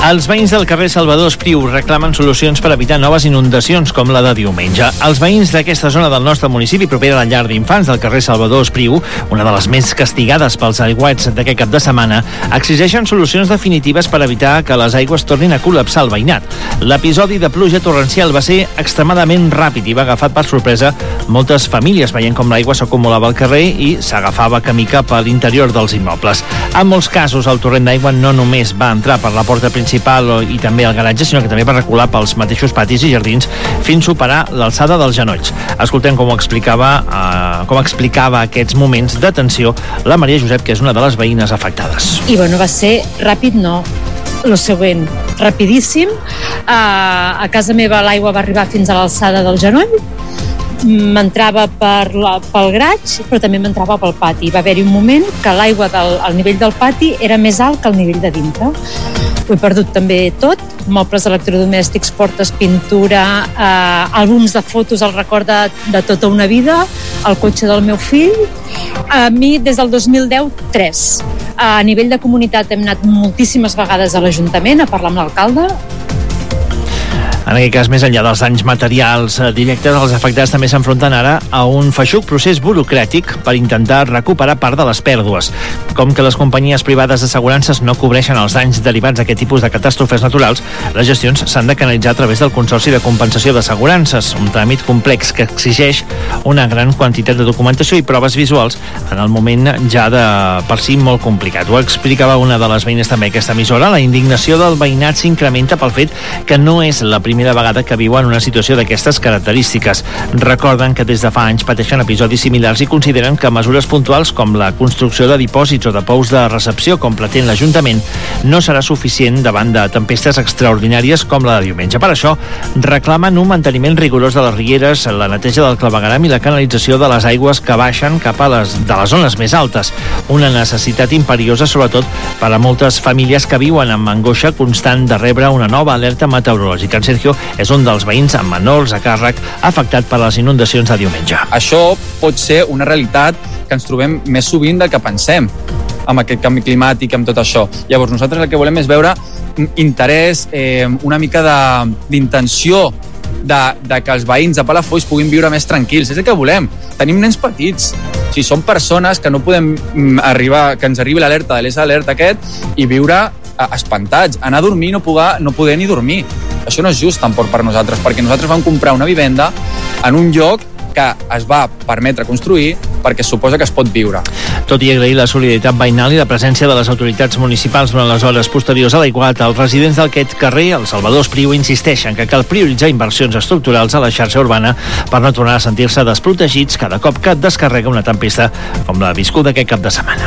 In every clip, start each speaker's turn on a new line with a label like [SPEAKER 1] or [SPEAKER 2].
[SPEAKER 1] Els veïns del carrer Salvador Espriu reclamen solucions per evitar noves inundacions com la de diumenge. Els veïns d'aquesta zona del nostre municipi, propera a la llar d'infants del carrer Salvador Espriu, una de les més castigades pels aiguats d'aquest cap de setmana, exigeixen solucions definitives per evitar que les aigües tornin a col·lapsar el veïnat. L'episodi de pluja torrencial va ser extremadament ràpid i va agafar per sorpresa moltes famílies, veient com l'aigua s'acumulava al carrer i s'agafava camí cap a l'interior dels immobles. En molts casos, el torrent d'aigua no només va entrar per la porta principal i també al garatge, sinó que també va recular pels mateixos patis i jardins fins a superar l'alçada dels genolls. Escoltem com explicava aquests moments de tensió la Maria Josep, que és una de les veïnes afectades.
[SPEAKER 2] I va ser ràpid, no. Lo següent, rapidíssim. A casa meva l'aigua va arribar fins a l'alçada del genoll, m'entrava pel graig, però també m'entrava pel pati. Va haver-hi un moment que l'aigua al nivell del pati era més alt que el nivell de dintre. Ho he perdut també tot, mobles electrodomèstics, portes, pintura, àlbums de fotos, el record de tota una vida, el cotxe del meu fill. A mi, des del 2010, 3. A nivell de comunitat hem anat moltíssimes vegades a l'Ajuntament a parlar amb l'alcalde.
[SPEAKER 1] En aquest cas, més enllà dels danys materials directes, els afectats també s'enfronten ara a un feixuc procés burocràtic per intentar recuperar part de les pèrdues. Com que les companyies privades d'assegurances no cobreixen els danys derivats d'aquest tipus de catàstrofes naturals, les gestions s'han de canalitzar a través del Consorci de Compensació d'Assegurances, un tràmit complex que exigeix una gran quantitat de documentació i proves visuals en el moment ja de per si molt complicat. Ho explicava una de les veïnes també aquesta emissora. La indignació del veïnat s'incrementa pel fet que no és la primera vegada que viuen una situació d'aquestes característiques. Recorden que des de fa anys pateixen episodis similars i consideren que mesures puntuals com la construcció de dipòsits o de pous de recepció, com pretén l'Ajuntament, no serà suficient davant de tempestes extraordinàries com la de diumenge. Per això, reclamen un manteniment rigorós de les rieres, la neteja del clavegueram i la canalització de les aigües que baixen cap a les zones més altes. Una necessitat imperiosa, sobretot per a moltes famílies que viuen amb angoixa constant de rebre una nova alerta meteorològica. En Sergio és un dels veïns amb menors a càrrec afectat per les inundacions de diumenge.
[SPEAKER 3] Això pot ser una realitat que ens trobem més sovint del que pensem amb aquest canvi climàtic, amb tot això. Llavors nosaltres el que volem és veure interès, una mica d'intenció de que els veïns de Palafolls puguin viure més tranquils. És el que volem. Tenim nens petits. O sigui, són persones que no podem que ens arribi l'alerta de l'alert aquest i viure espantats, anar a dormir i no poder ni dormir. Això no és just tampoc per nosaltres, perquè nosaltres vam comprar una vivenda en un lloc que es va permetre construir perquè suposa que es pot viure.
[SPEAKER 1] Tot i agrair la solidaritat veïnal i la presència de les autoritats municipals durant les hores posteriors a l'aiguat, els residents d'aquest carrer, el Salvador Espriu, insisteixen que cal prioritzar inversions estructurals a la xarxa urbana per no tornar a sentir-se desprotegits cada cop que descarrega una tempesta com la viscuda aquest cap de setmana.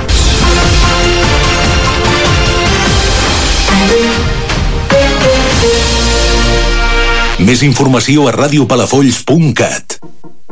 [SPEAKER 4] Més informació a radiopalafolls.cat.